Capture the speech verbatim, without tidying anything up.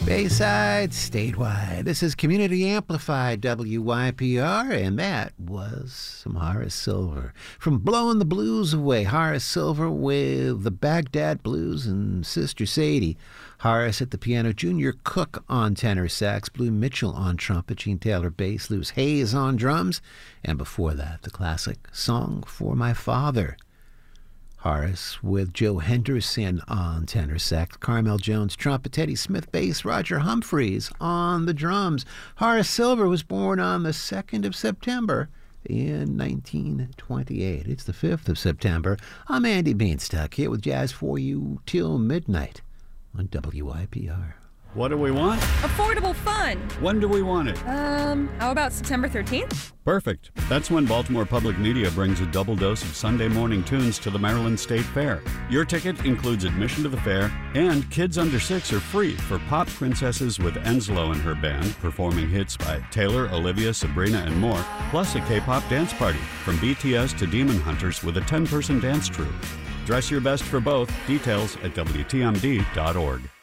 Bayside, statewide. This is Community Amplified W Y P R, and that was some Horace Silver. From Blowing the Blues Away, Horace Silver with the Baghdad Blues and Sister Sadie. Horace at the piano, Junior Cook on tenor sax, Blue Mitchell on trumpet, Gene Taylor bass, Lewis Hayes on drums, and before that, the classic Song for My Father. Horace with Joe Henderson on tenor sax, Carmel Jones trumpet, Teddy Smith bass, Roger Humphreys on the drums. Horace Silver was born on the second of September in nineteen twenty-eight. It's the fifth of September. I'm Andy Beanstalk here with jazz for you till midnight on W I P R. What do we want? Affordable fun. When do we want it? Um, how about September thirteenth? Perfect. That's when Baltimore Public Media brings a double dose of Sunday morning tunes to the Maryland State Fair. Your ticket includes admission to the fair, and kids under six are free for Pop Princesses with Enslow and her band, performing hits by Taylor, Olivia, Sabrina, and more, plus a K-pop dance party from B T S to Demon Hunters with a ten-person dance troupe. Dress your best for both. Details at W T M D dot org.